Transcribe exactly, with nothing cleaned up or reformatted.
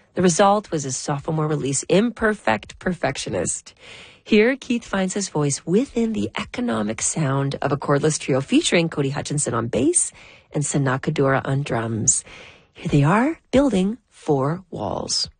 The result was his sophomore release, Imperfect Perfectionist. Here, Keith finds his voice within the economic sound of a chordless trio featuring Cody Hutchinson on bass and Sanaa Kadura on drums. Here they are, building Four Walls.